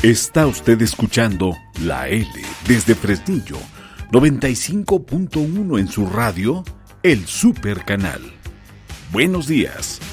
Está usted escuchando La L desde Fresnillo, 95.1 en su radio, El Super Canal. Buenos días.